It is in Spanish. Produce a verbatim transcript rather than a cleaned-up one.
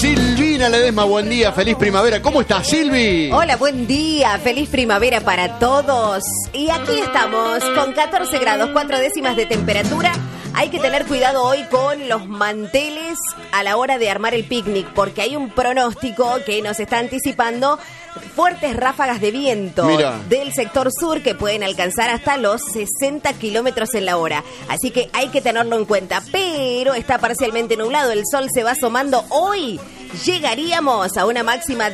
Silvina Ledesma, buen día, feliz primavera. ¿Cómo estás, Silvi? Hola, buen día, feliz primavera para todos. Y aquí estamos con catorce grados, cuatro décimas de temperatura. Hay que tener cuidado hoy con los manteles a la hora de armar el picnic, porque hay un pronóstico que nos está anticipando fuertes ráfagas de viento Mira. del sector sur que pueden alcanzar hasta los sesenta kilómetros en la hora. Así que hay que tenerlo en cuenta, pero está parcialmente nublado, el sol se va asomando. Hoy llegaríamos a una máxima